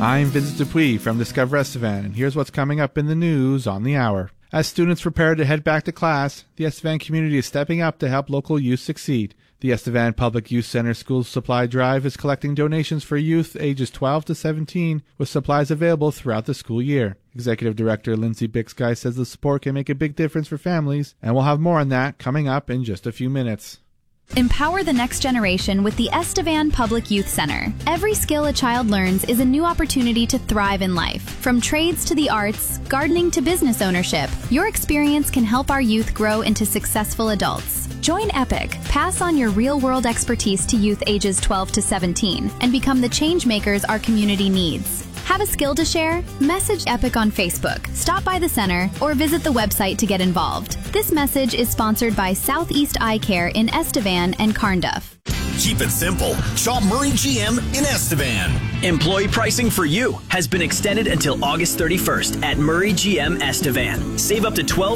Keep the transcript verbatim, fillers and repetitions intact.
I'm Vincent Dupuis from Discover Estevan, and here's what's coming up in the news on the hour. As students prepare to head back to class, the Estevan community is stepping up to help local youth succeed. The Estevan Public Youth Center School Supply Drive is collecting donations for youth ages twelve to seventeen, with supplies available throughout the school year. Executive Director Lindsay Bixguy says the support can make a big difference for families, and we'll have more on that coming up in just a few minutes. Empower the next generation with the Estevan Public Youth Center. Every skill a child learns is a new opportunity to thrive in life. From trades to the arts, gardening to business ownership, your experience can help our youth grow into successful adults. Join EPIC, pass on your real-world expertise to youth ages twelve to seventeen, and become the change makers our community needs. Have a skill to share? Message EPIC on Facebook, stop by the center, or visit the website to get involved. This message is sponsored by Southeast Eye Care in Estevan and Carnduff. Keep it simple. Shop Murray G M in Estevan. Employee pricing for you has been extended until August thirty-first at Murray G M Estevan. Save up to twelve